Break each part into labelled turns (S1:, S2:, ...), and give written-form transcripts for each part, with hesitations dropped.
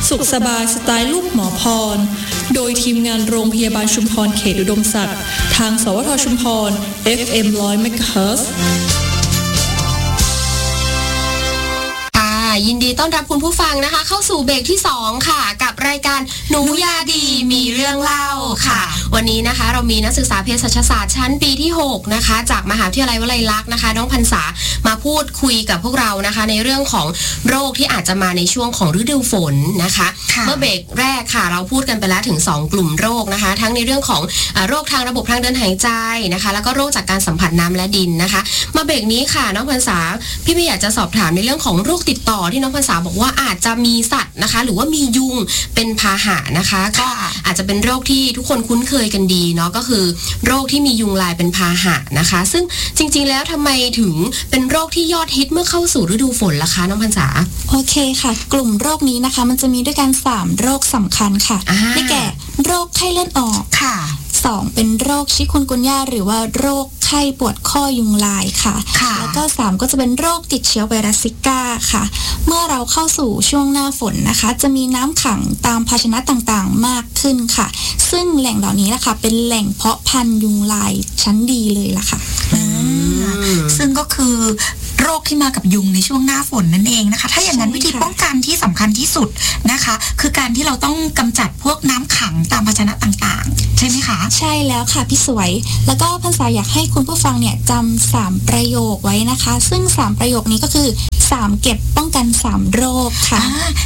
S1: สุขสบายสไตล์ลูกหมอพรโดยทีมงานโรงพยาบาลชุมพรเขตอุดมศักดิ์ทางสวทชุมพร FM 100 MHz
S2: ยินดีต้อนรับคุณผู้ฟังนะคะเข้าสู่เบรกที่2ค่ะกับรายการหนูยาดีมีเรื่องเล่าค่ะวันนี้นะคะเรามีนักศึกษาเภสัชศาสตร์ชั้นปีที่6นะคะจากมหาวิทยาลัยวลัยลักษณ์นะคะน้องพรรษามาพูดคุยกับพวกเรานะคะในเรื่องของโรคที่อาจจะมาในช่วงของฤดูฝนนะคะเมื่อเบรกแรกค่ะเราพูดกันไปแล้วถึง2กลุ่มโรคนะคะทั้งในเรื่องของโรคทางระบบทางเดินหายใจนะคะแล้วก็โรคจากการสัมผัสน้ำและดินนะคะมาเบรกนี้ค่ะน้องพรรษาพี่อยากจะสอบถามในเรื่องของโรคติดต่อที่น้องพรรษาบอกว่าอาจจะมีสัตว์นะคะหรือว่ามียุงเป็นพาหะนะคะก็อาจจะเป็นโรคที่ทุกคนคุ้นเคยกันดีเนาะก็คือโรคที่มียุงลายเป็นพาหะนะคะซึ่งจริงๆแล้วทำไมถึงเป็นโรคที่ยอดฮิตเมื่อเข้าสู่ฤดูฝนล่ะคะน้องพรรษา
S3: โอเคค่ะกลุ่มโรคนี้นะคะมันจะมีด้วยกัน3โรคสำคัญค่ะได้แก่โรคไข้เลือดออกค่ะ2เป็นโรคชิคุนกุนย่าหรือว่าโรคไข้ปวดข้อยุงลายค่ะแล้วก็3ก็จะเป็นโรคติดเชื้อไวรัสซิก้าค่ะเมื่อเราเข้าสู่ช่วงหน้าฝนนะคะจะมีน้ำขังตามภาชนะต่างๆมากขึ้นค่ะซึ่งแหล่งเหล่านี้นะคะเป็นแหล่งเพาะพันธุ์ยุงลายชั้นดีเลยล่ะค่ะ
S4: ซึ่งก็คือโรคที่มากับยุงในช่วงหน้าฝนนั่นเองนะคะถ้าอย่างนั้นวิธีป้องกันที่สำคัญที่สุดนะคะคือการที่เราต้องกำจัดพวกน้ำขังตามภาชนะต่างๆใช่ไหมคะ
S3: ใช่แล้วค่ะพี่สวยแล้วก็พรรษาอยากให้คุณผู้ฟังเนี่ยจำ3ประโยคไว้นะคะซึ่ง3ประโยคนี้ก็คือ3เก็บป้องกัน3โรคค่ะ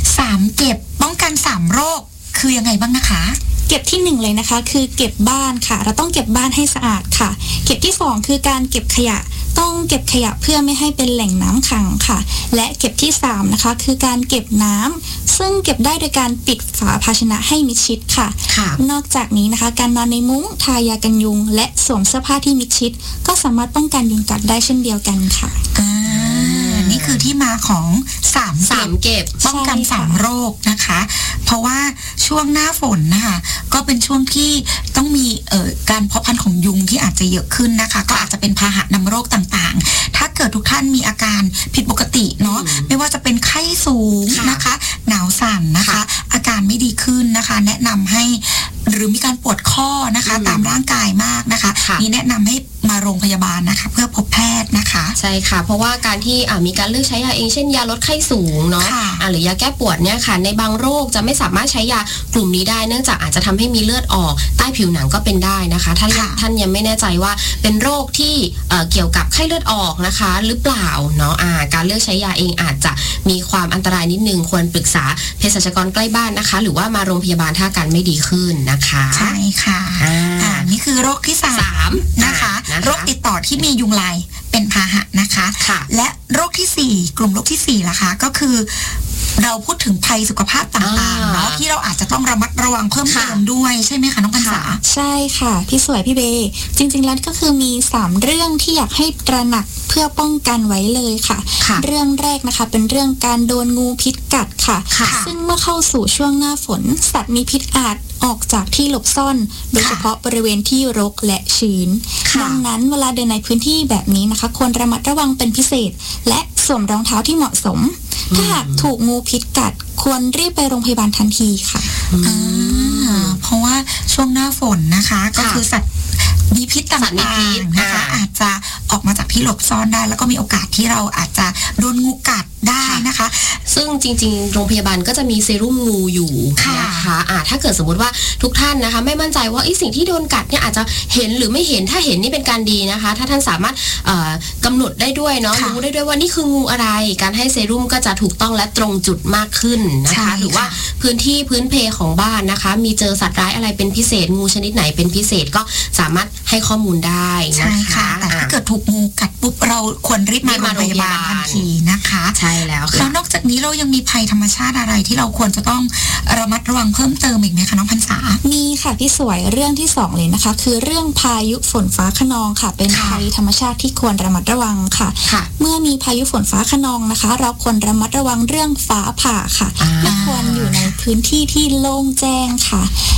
S4: 3เก็บป้องกัน3โรคคือยังไงบ้างนะคะ
S3: เก็บที่1เลยนะคะคือเก็บบ้านค่ะเราต้องเก็บบ้านให้สะอาดค่ะเก็บที่2คือการเก็บขยะต้องเก็บขยะเพื่อไม่ให้เป็นแหล่งน้ำขังค่ะและเก็บที่3นะคะคือการเก็บน้ำซึ่งเก็บได้โดยการปิดฝาภาชนะให้มิดชิดค่ะนอกจากนี้นะคะการนอนในมุ้งทายากันยุงและสวมเสื้อผ้าที่มิดชิดก็สามารถป้องกันยุงกัดได้เช่นเดียวกันค่ะ
S4: นี่คือที่มาของ3เก็บป้องกัน3โรคนะคะเพราะว่าช่วงหน้าฝนนะคะก็เป็นช่วงที่ต้องมีการเพาะพันธุ์ของยุงที่อาจจะเยอะขึ้นนะคะก็อาจจะเป็นพาหะนำโรคต่างๆถ้าเกิดทุกท่านมีอาการผิดปกติเนาะไม่ว่าจะเป็นไข้สูงนะคะหนาวสั่นนะคะอาการไม่ดีขึ้นนะคะแนะนำให้หรือมีการปวดข้อนะคะตามร่างกายมากนะคะนี่แนะนำให้มาโรงพยาบาลนะคะเพื่อพบแพทย์นะคะ
S2: ใช่ค่ะเพราะว่าการที่มีการเลือกใช้ยาเองเช่นยาลดไข้สูงเนาะหรือยาแก้ปวดเนี่ยค่ะในบางโรคจะไม่สามารถใช้ยากลุ่มนี้ได้เนื่องจากอาจจะทำให้มีเลือดออกใต้ผิวหนังก็เป็นได้นะคะท่านยังไม่แน่ใจว่าเป็นโรคที่เกี่ยวกับไข้เลือดออกนะคะหรือเปล่าเนาะการเลือกใช้ยาเองอาจจะมีความอันตรายนิดนึงควรปรึกษาเภสัชกรใกล้บ้านนะคะหรือว่ามาโรงพยาบาลถ้าอาการไม่ดีขึ้นนะคะ
S4: ใช่ค่ะนี่คือโรคที่3นะคะโรคติดต่อที่มียุงลายเป็นพาหะนะคะและโรคที่4กลุ่มโรคที่4ล่ะคะก็คือเราพูดถึงภัยสุขภาพต่างๆเนาะที่เราอาจจะต้องระมัดระวังเพิ่มเติมด้วยใช่ไหมคะน้องพรรษา
S3: ใช่ค่ะพี่สวยพี่เบจริงๆแล้วก็คือมี3เรื่องที่อยากให้ตระหนักเพื่อป้องกันไว้เลยค่ะเรื่องแรกนะคะเป็นเรื่องการโดนงูพิษกัดค่ะซึ่งเมื่อเข้าสู่ช่วงหน้าฝนสัตว์มีพิษอาจออกจากที่หลบซ่อนโดยเฉพาะบริเวณที่รกและชื้นดังนั้นเวลาเดินในพื้นที่แบบนี้นะคะควรระมัดระวังเป็นพิเศษและสวมรองเท้าที่เหมาะสมถ้าหากถูกงูพิษกัดควรรีบไปโรงพยาบาลทันทีค่ะ
S4: เพราะว่าช่วงหน้าฝนนะคะก็คือสัตว์มีพิษต่างๆนะคะอาจจะออกมาจากที่หลบซ่อนได้แล้วก็มีโอกาสที่เราอาจจะโดนงูกัดได้นะคะ
S2: ซึ่งจริงๆโรงพยาบาลก็จะมีเซรุ่มงูอยู่นะคะถ้าเกิดสมมติว่าทุกท่านนะคะไม่มั่นใจว่าสิ่งที่โดนกัดเนี่ยอาจจะเห็นหรือไม่เห็นถ้าเห็นนี่เป็นการดีนะคะถ้าท่านสามารถกำหนดได้ด้วยเนาะรู้ได้ด้วยว่านี่คืองูอะไรการให้เซรุ่มก็จะถูกต้องและตรงจุดมากขึ้นนะคะหรือว่าพื้นเพของบ้านนะคะมีเจอสัตว์ร้ายอะไรเป็นพิเศษงูชนิดไหนเป็นพิเศษก็สามารถให้ข้อมูลได้นะคะ
S4: แต่ถ้าเกิดถูกงูกัดปุ๊บเราควรรีบมาโรงพยาบาลทันทีนะคะ
S2: ใช่แล้วค่ะ
S4: แล้วนอกจากนี้เรายังมีภัยธรรมชาติอะไรที่เราควรจะต้องระมัดระวังเพิ่มเติมอีกไหมคะน้องพรรษา
S3: มีค่ะพี่สวยเรื่องที่2เลยนะคะคือเรื่องพายุฝนฟ้าคะนองค่ะเป็นภัยธรรมชาติที่ควรระมัดระวังค่ะเมื่อมีพายุฝนฟ้าคะนองนะคะเราควรระมัดระวังเรื่องฟ้าผ่าค่ะไม่ควรอยู่ในพื้นที่ที่โล่งแจ้งค่ะ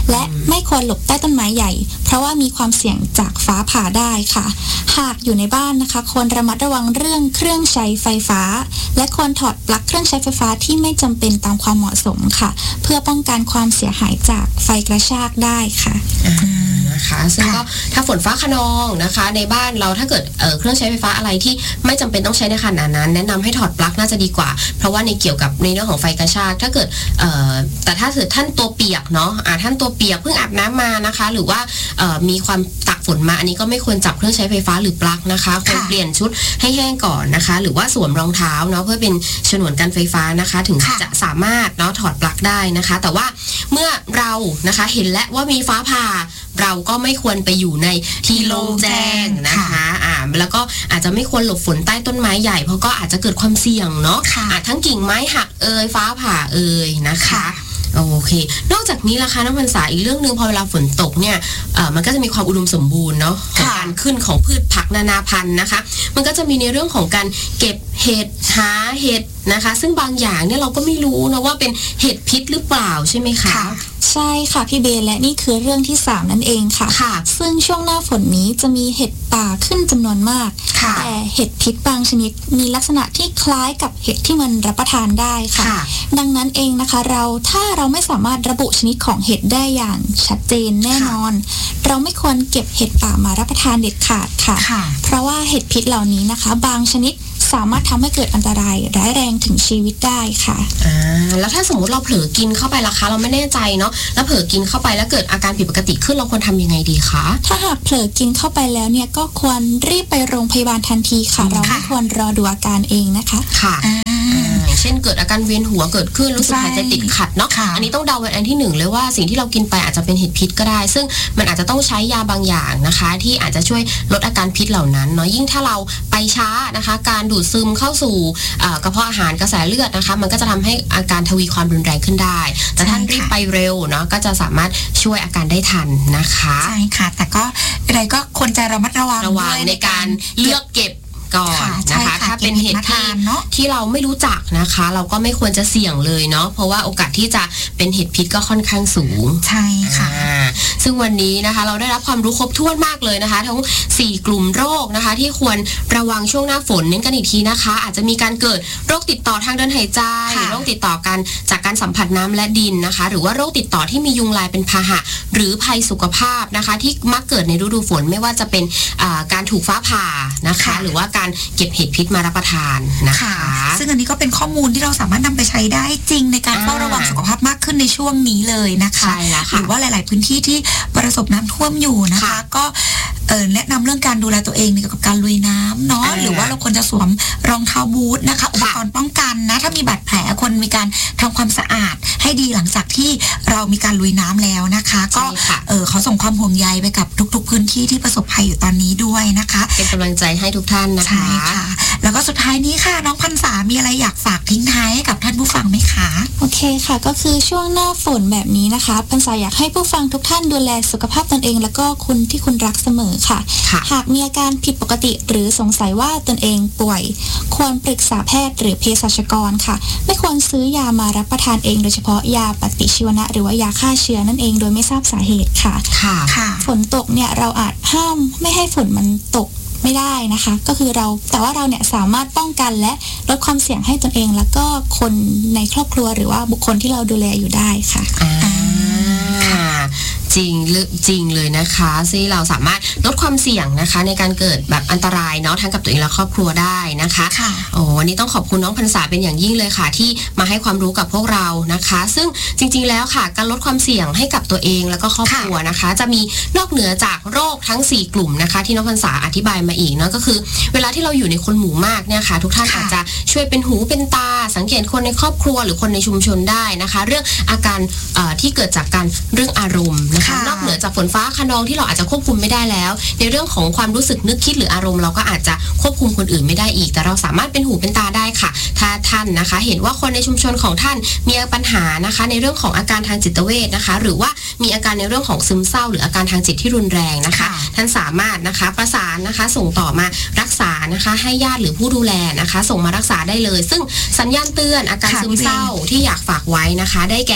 S3: และไม่ควรหลบใต้ต้นไม้ใหญ่เพราะว่ามีความเสี่ยงจากฟ้าผ่าได้ค่ะหากอยู่ในบ้านนะคะควรระมัดระวังเรื่องเครื่องใช้ไฟฟ้าและควรถอดปลั๊กเครื่องใช้ไฟฟ้าที่ไม่จำเป็นตามความเหมาะสมค่ะเพื่อป้องกันความเสียหายจากไฟกระชากได้ค่ะ
S2: นะคะซึ่งก็ถ้าฝนฟ้าคะนองนะคะในบ้านเราถ้าเกิดเครื่องใช้ไฟฟ้าอะไรที่ไม่จำเป็นต้องใช้ในขณะนั้นแนะนำให้ถอดปลั๊กน่าจะดีกว่าเพราะว่าในเกี่ยวกับในเรื่องของไฟกระชากถ้าเกิดแต่ถ้าเกิดท่านตัวเปียกเนาะท่านตัวเปียกเพิ่งอาบน้ำมานะคะหรือว่ามีความตักฝนมาอันนี้ก็ไม่ควรจับเครื่องใช้ไฟฟ้าหรือปลั๊กนะคะควรเปลี่ยนชุดให้แห้งก่อนนะคะหรือว่าสวมรองเท้าเนาะเพื่อเป็นฉนวนกันไฟฟ้านะคะถึงจะสามารถเนาะถอดปลั๊กได้นะคะแต่ว่าเมื่อเรานะคะเห็นแล้วว่ามีฟ้าผ่าเราก็ไม่ควรไปอยู่ในที่โล่งแจ้งนะคะแล้วก็อาจจะไม่ควรหลบฝนใต้ต้นไม้ใหญ่เพราะก็อาจจะเกิดความเสี่ยงเนาะทั้งกิ่งไม้หักฟ้าผ่านะคะโอเคนอกจากนี้ล่ะคะน้องพรรษาอีกเรื่องนึงพอเวลาฝนตกเนี่ยมันก็จะมีความอุดมสมบูรณ์เนาะของการขึ้นของพืชผักนานาพันธุ์นะคะมันก็จะมีในเรื่องของการเก็บเห็ดหาเห็ดนะคะซึ่งบางอย่างเนี่ยเราก็ไม่รู้นะว่าเป็นเห็ดพิษหรือเปล่าใช่ไหมคะ
S3: ใช่ค่ะพี่เบย์และนี่คือเรื่องที่3นั่นเองค่ะซึ่งช่วงหน้าฝนนี้จะมีเห็ดป่าขึ้นจำนวนมากแต่เห็ดพิษบางชนิดมีลักษณะที่คล้ายกับเห็ดที่มันรับประทานได้ค่ะดังนั้นเองนะคะถ้าเราไม่สามารถระบุชนิดของเห็ดได้อย่างชัดเจนแน่นอนเราไม่ควรเก็บเห็ดป่ามารับประทานเด็ดขาดค่ะเพราะว่าเห็ดพิษเหล่านี้นะคะบางชนิดสามารถทำให้เกิดอันตรายร้ายแรงถึงชีวิตได้ค่ะ
S2: แล้วถ้าสมมติเราเผลอกินเข้าไปล่ะคะเราไม่แน่ใจเนาะแล้วเผลอกินเข้าไปแล้วเกิดอาการผิดปกติขึ้นเราควรทำยังไงดีคะ
S3: ถ้าหากเผลอกินเข้าไปแล้วเนี่ยก็ควรรีบไปโรงพยาบาลทันทีค่ะเราไม่ควรรอดูอาการเองนะคะ
S2: ค่ะเช่นเกิดอาการเวียนหัวเกิดขึ้นรู้สึกหายใจติดขัดเนาะอันนี้ต้องเดาไว้อันที่1เลยว่าสิ่งที่เรากินไปอาจจะเป็นเห็ดพิษก็ได้ซึ่งมันอาจจะต้องใช้ยาบางอย่างนะคะที่อาจจะช่วยลดอาการพิษเหล่านั้นเนาะยิ่งถ้าเราไปช้านะคะการดูดซึมเข้าสู่กระเพาะอาหารกระแสเลือดนะคะมันก็จะทำให้อาการทวีความรุนแรงขึ้นได้แต่ท่านรีบไปเร็วเนาะก็จะสามารถช่วยอาการได้ทันนะคะ
S4: ใช่ค่ะแต่ก็อะไรก็ควรจะระมัดระวัง
S2: ในการเลือกเก็บก่อนนะคะถ้าเป็นเห็ดที่เราไม่รู้จักนะคะเราก็ไม่ควรจะเสี่ยงเลยเนาะเพราะว่าโอกาสที่จะเป็นเห็ดพิษก็ค่อนข้างสูง
S4: ใช่ค่ะ
S2: ซึ่งวันนี้นะคะเราได้รับความรู้ครบถ้วนมากเลยนะคะทั้ง4กลุ่มโรคนะคะที่ควรระวังช่วงหน้าฝนเน้นกันอีกทีนะคะอาจจะมีการเกิดโรคติดต่อทางเดินหายใจโรคติดต่อกันจากการสัมผัสน้ำและดินนะคะหรือว่าโรคติดต่อที่มียุงลายเป็นพาหะหรือภัยสุขภาพนะคะที่มักเกิดในฤดูฝนไม่ว่าจะเป็นการถูกฟ้าผ่านะคะหรือว่าการเก็บเห็ดพิษมารับประทานนะคะ
S4: ซึ่งอันนี้ก็เป็นข้อมูลที่เราสามารถนำไปใช้ได้จริงในการเฝ้าระวังสุขภาพมากขึ้นในช่วงนี้เลยนะคะหรือว่าหลายๆพื้นที่ที่ประสบน้ำท่วมอยู่นะคะก็แนะนำเรื่องการดูแลตัวเองเกี่ยวกับการลุยน้ำเนาะหรือว่าเราควรจะสวมรองเท้าบูทนะคะอุปกรณ์ป้องกันนะถ้ามีบาดแผลควรมีการทำความสะอาดให้ดีหลังจากที่เรามีการลุยน้ำแล้วนะคะก็เขาส่งความห่วงใยไปกับทุกๆพื้นที่ที่ประสบภัยอยู่ตอนนี้ด้วยนะคะ
S2: เป็นกำลังใจให้ทุกท่านนะคะ
S4: ใช่ค่ะแล้วก็สุดท้ายนี้ค่ะน้องพรรษามีอะไรอยากฝากทิ้งท้ายให้กับท่านผู้ฟังไหมคะ
S3: โอเคค่ะก็คือช่วงหน้าฝนแบบนี้นะคะพรรษาอยากให้ผู้ฟังทุกท่านดูแลสุขภาพตนเองแล้วก็คนที่คุณรักเสมอค่ะหากมีอาการผิดปกติหรือสงสัยว่าตนเองป่วยควรปรึกษาแพทย์หรือเภสัชกรค่ะไม่ควรซื้อยามารับประทานเองโดยเฉพาะยาปฏิชีวนะหรือว่ายาฆ่าเชื้อนั่นเองโดยไม่ทราบสาเหตุค่ะฝนตกเนี่ยเราอาจห้ามไม่ให้ฝนมันตกไม่ได้นะคะก็คือแต่ว่าเราเนี่ยสามารถป้องกันและลดความเสี่ยงให้ตนเองแล้วก็คนในครอบครัวหรือว่าบุคคลที่เราดูแลอยู่ได้ค่ะ
S2: จริงเลยนะคะที่เราสามารถลดความเสี่ยงนะคะในการเกิดแบบอันตรายเนาะทั้งกับตัวเองและครอบครัวได้นะคะวันนี้ต้องขอบคุณน้องพรรษาเป็นอย่างยิ่งเลยค่ะที่มาให้ความรู้กับพวกเรานะคะซึ่งจริงๆแล้วค่ะการลดความเสี่ยงให้กับตัวเองแล้วก็ครอบครัวนะคะจะมีนอกเหนือจากโรคทั้ง4กลุ่มนะคะที่น้องพรรษาอธิบายมาอีกเนาะก็คือเวลาที่เราอยู่ในคนหมู่มากเนี่ยค่ะทุกท่านอาจจะช่วยเป็นหูเป็นตาสังเกตคนในครอบครัวหรือคนในชุมชนได้นะคะเรื่องอาการที่เกิดจากการเรื่องอารมณ์นอกเหนือจากฝนฟ้าคะนองที่เราอาจจะควบคุมไม่ได้แล้วในเรื่องของความรู้สึกนึกคิดหรืออารมณ์เราก็อาจจะควบคุมคนอื่นไม่ได้อีกแต่เราสามารถเป็นหูเป็นตาได้ค่ะถ้าท่านนะคะเห็นว่าคนในชุมชนของท่านมีปัญหานะคะในเรื่องของอาการทางจิตเวชนะคะหรือว่ามีอาการในเรื่องของซึมเศร้าหรืออาการทางจิตที่รุนแรงนะคะท่านสามารถนะคะประสานนะคะส่งต่อมารักษานะคะให้ญาติหรือผู้ดูแลนะคะส่งมารักษาได้เลยซึ่งสัญญาณเตือนอาการซึมเศร้าที่อยากฝากไว้นะคะได้แก่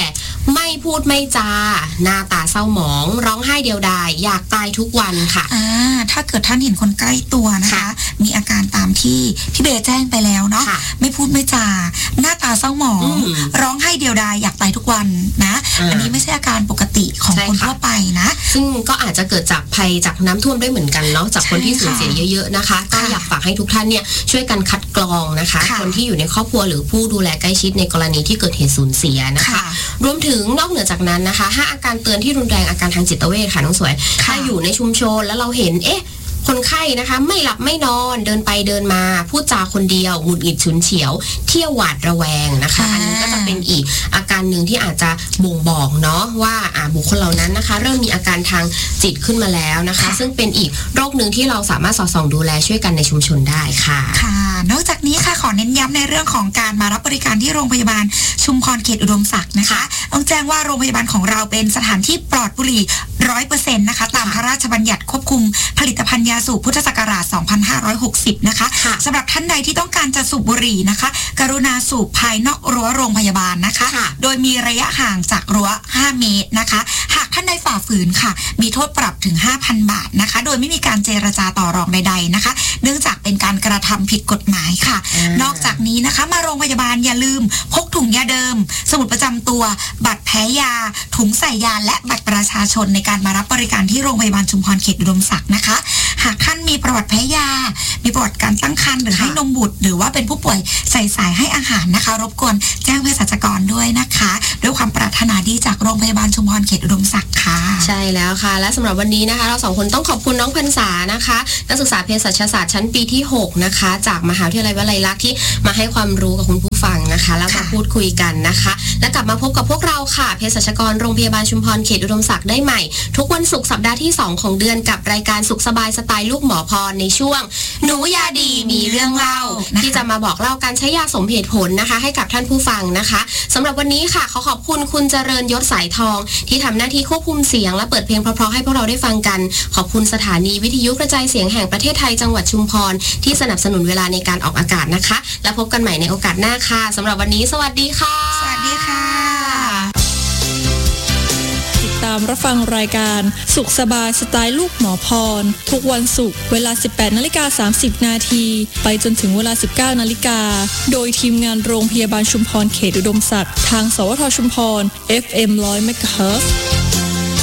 S2: ไม่พูดไม่จาหน้าตาเศร้าหมองร้องไห้เดียวดายอยากตายทุกวันค่ะ
S4: ถ้าเกิดท่านเห็นคนใกล้ตัวนะคะมีอาการตามที่พี่เบแจ้งไปแล้วเนาะไม่พูดไม่จาหน้าตาเศร้าหมองร้องไห้เดียวดายอยากตายทุกวันนะอันนี้ไม่ใช่อาการปกติของคนทั่วไปนะ
S2: ซึ่งก็อาจจะเกิดจากภัยจากน้ำท่วมด้วยเหมือนกันเนาะจากคนที่สูญเสียเยอะๆนะคะก็อยากฝากให้ทุกท่านเนี่ยช่วยกันคัดกรองนะคะคนที่อยู่ในครอบครัวหรือผู้ดูแลใกล้ชิดในกรณีที่เกิดเหตุสูญเสียนะคะรวมถึงนอกเหนือจากนั้นนะคะถ้าอาการเตือนที่รุนแรงอาการทางจิตเวชค่ะน้องสวยถ้าอยู่ในชุมชนแล้วเราเห็นคนไข้นะคะไม่หลับไม่นอนเดินไปเดินมาพูดจาคนเดียวหงุดหงิดฉุนเฉียวเที่ยวหวาดระแวงนะคะอันนี้ก็จะเป็นอีกอาการหนึ่งที่อาจจะบ่งบอกเนาะว่าบุคคลเหล่านั้นนะคะเริ่มมีอาการทางจิตขึ้นมาแล้วนะคะซึ่งเป็นอีกโรคหนึ่งที่เราสามารถสอดส่องดูแลช่วยกันในชุมชนได้ค่ะ
S4: ค่ะนอกจากนี้ค่ะขอเน้นย้ำในเรื่องของการมารับบริการที่โรงพยาบาลชุมพรเขตอุดมศักดิ์นะคะต้องแจ้งว่าโรงพยาบาลของเราเป็นสถานที่ปลอดบุหรี่ 100% นะคะตามพระราชบัญญัติควบคุมผลิตภัณฑ์ยาสูบพุทธศักราช 2560 นะคะสำหรับท่านใดที่ต้องการจะสูบบุหรี่นะคะกรุณาสูบภายนอกรั้วโรงพยาบาลนะคะโดยมีระยะห่างจากรั้ว 5 เมตรนะคะหากท่านใดฝ่าฝืนค่ะมีโทษปรับถึง 5,000 บาทนะคะโดยไม่มีการเจรจาต่อรองใดๆนะคะเนื่องจากเป็นการกระทำผิดกฎหมายค่ะนอกจากนี้นะคะมาโรงพยาบาลอย่าลืมพกถุงยาเดิมสมุดประจำตัวบัตรแพ้ยาถุงใส่ยาและบัตรประชาชนในการมารับบริการที่โรงพยาบาลชุมพรเขตอุดมศักดิ์นะคะหากท่านมีประวัติแพ้ยามีประวัติการตั้งครรภ์หรือให้นมบุตรหรือว่าเป็นผู้ป่วยใส่สายให้อาหารนะคะรบกวนแจ้งเภสัชกรด้วยนะคะด้วยความปรารถนาดีจากโรงพยาบาลชุมพรเขตอุดมศักดิ์ค่ะ
S2: ใช่แล้วค่ะและสำหรับวันนี้นะคะเราสองคนต้องขอบคุณน้องพรรษานะคะนักศึกษาเภสัชศาสตร์ชั้นปีที่6นะคะจากมหาวิทยาลัยวลัยลักษณ์ที่มาให้ความรู้กับคุณผู้ฟังนะคะแล้วมาพูดคุยกันนะคะและกลับมาพบกับพวกเราค่ะเภสัชกรโรงพยาบาลชุมพรเขตอุดมศักดิ์ได้ใหม่ทุกวันศุกร์สัปดาห์ที่2ของเดือนกับรายการสุขสบายสไตล์ลูกหมอพรในช่วงหนูยาดีมีเรื่องเล่าที่จะมาบอกเล่าการใช้ยาสมเหตุผลนะคะให้กับท่านผู้ฟังนะคะสำหรับวันนี้ค่ะขอบคุณคุณเจริญยศสายทองที่ทำหน้าที่ควบคุมเสียงและเปิดเพลงเพราะๆให้พวกเราได้ฟังกันขอบคุณสถานีวิทยุกระจายเสียงแห่งประเทศไทยจังหวัดชุมพรที่สนับสนุนเวลาในการออกอากาศนะคะและพบกันใหม่ในโอกาสหน้าค่ะสำหรับวันนี้สวัสดีค่ะ
S4: สวัสดีค่ะ
S1: ติดตามรับฟังรายการสุขสบายสไตล์ลูกหมอพรทุกวันศุกร์เวลา 18:30 นาทีไปจนถึงเวลา 19 นาฬิกาโดยทีมงานโรงพยาบาลชุมพรเขตอุดมศักดิ์ทางสวทชุมพร FM 100 MHz